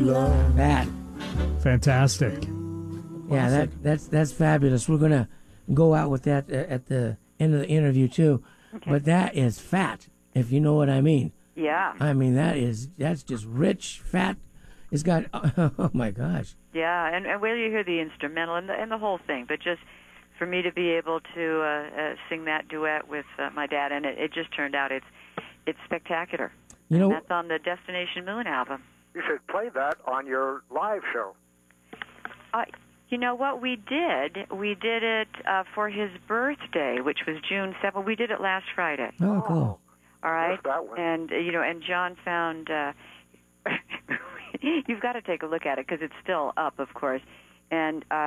That. Fantastic. Yeah, that's fabulous. We're gonna go out with that at the end of the interview too. Okay. But that is fat, if you know what I mean. Yeah. I mean that's just rich fat. It's got oh my gosh. Yeah, and whether you hear the instrumental and the whole thing, but just for me to be able to sing that duet with my dad, and it just turned out it's spectacular. You know, and that's on the Destination Moon album. You should play that on your live show. You know what we did? We did it for his birthday, which was June 7th. We did it last Friday. oh cool. All right, What's that one? and and John found. You've got to take a look at it because it's still up, of course, and.